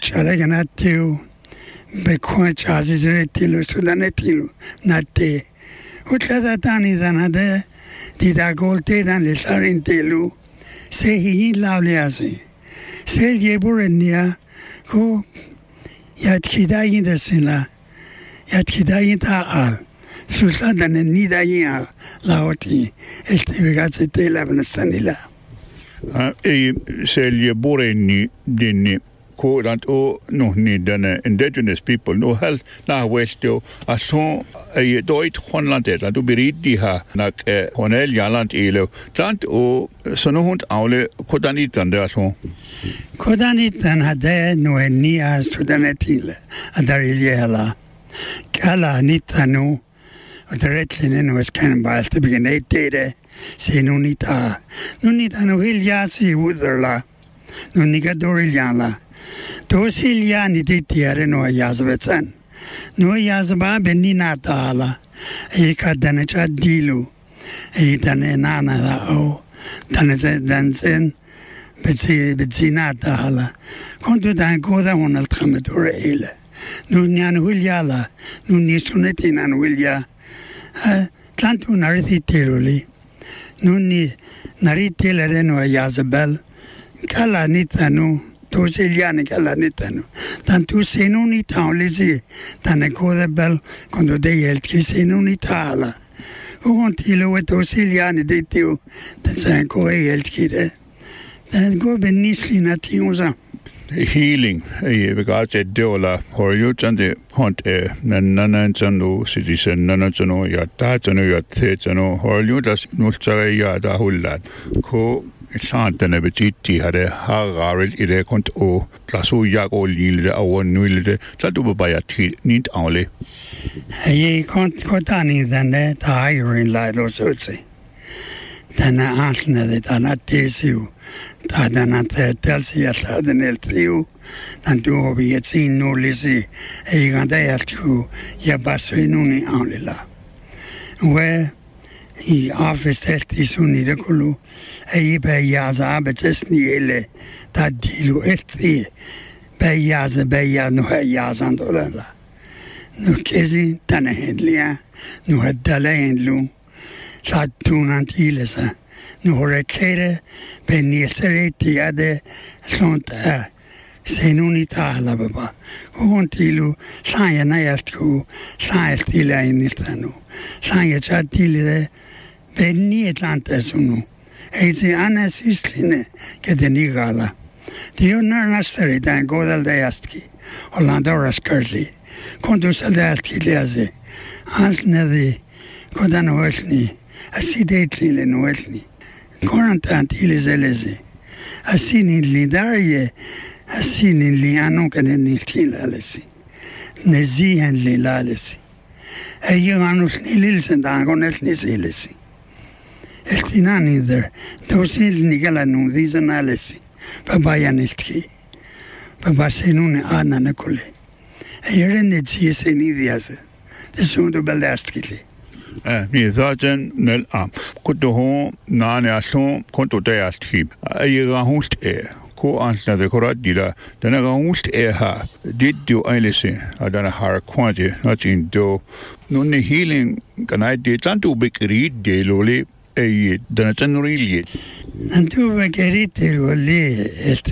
Shalaganatu, Bequan Chazizetilu, Sudanetilu, Nate. Utladatani Danade, Didagolte dan Lisarintelu, say he lauliasi. Say Yeburenia, who Yatkidayin the Silla, Yatkidayin Ta'al, Susadan and Nidaya, Laoti, Estivigazete Lavanastanilla. Say Yebureni, Dini. That no need indigenous people no help na westio aso doit Holland dat do berit die ha na Honel Jaland elo tant o sono hund aule kodanit dan der so kodanit dan hade no nia studenetile adariela kala nitanu odretlinen was kan baal te begin tede senunita nunita no hiljasi udrla nunika doriljala Tosiliani di tiare no yazvetsan. No yazba benina tala. E kadane chadilu. E tane nana o. Tane dansen. Betsina tala. Kontu dan goda honal tkameture ele. No nyan hulyala. No nisunetin hulya. Tlantu nariti tiruli. No ni nariti lere no yazbel. Kala nitanu. Tosiliani kalla nitanu. Tantu senuni taulisi. Tane kode bel kondo de yeltki senuni taala. Ugontilo we tosiliani de tiu. Tansan ko yeltki de. Tan go benisli na tiusa. Healing, because it deola or you tande hunt nana chando citizen nana chano ya ta chano ya the chano or you just nustare ya da hullat ko Santene betiti hade hararil ide kont o klaso jag o lille o nulle så du bara nit aule. Ye kontani dane tairin laido sutsi. Dana asna de dana tesiu. Dana telsi at den eltriu. Dan du obi etsin no lisi. E ganda eltku ya basinuni aulila. We I office test is unida kulu. Be yaza betesni ele tadilu esti. Be yaza no yazan dolala. No kezi tana hendlia. No hadala hendlu. Satunant ilesa. No rekere be nisereti ade sont senunita la baba. Untilu saya na yastku saya stila inistanu. Saya chatile Benni Atlanta sunu. Eiti anas isline ke denigala. Dio narnasteri dan godal dayastki. Hollanda raskarli. Kondus aldalki liaze. Ansnedi kodan hoesni. Asidetli le noesni. Korantant ilizelezi. Asinin lidarye. Asinin li anukanen nilkilalesi. Nezihen li lalesi. Ayuanus nililsen dangones nisilesi. Estinani there, dosil nigalanu, these analysis. Babayanilki. Babasenune ana nakule. Ayren tsies enidias. The soon to belastki. Ni zaten nel am. Kuto ho nane ason konto deastki. Ayra hust ko ansna de koradila. Dana hust ha. Did you ailese? Adana har quanti, not in do. Nunne healing can I did tanto big read de loli. Dana tanurili. Antu begeriti loli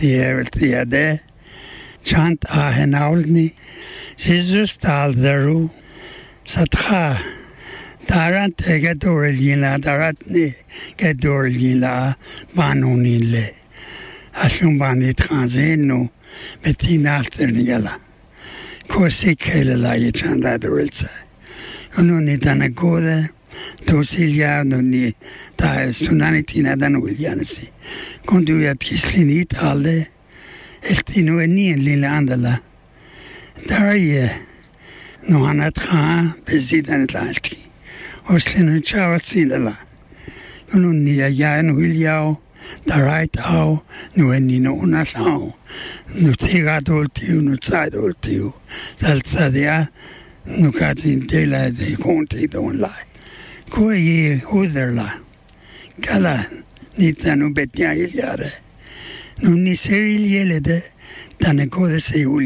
estiade. Chant ahenaulni. Jesus talderu. Satra. Tarat gedorlina daratni gedorlina banunile. Ashumbani transeno betina alternigala. Kosi kele la yechanda dorelsa. Ununi dana gode. Dosilia noni ta sunanitina dan uliansi. Kondu ya kislinit alle. Estino eni lila andala. Daraye no anatra bezidan tlalki. Oslinu chawatsila. Ununi ya no uliao. Darait au no eni no unasao. No tiga doltiu no tsai doltiu. Salsadia no katin tela de konti don lai. Koye uderla. Kala nitanu betia iliare. Nuni seril yelede tane kode se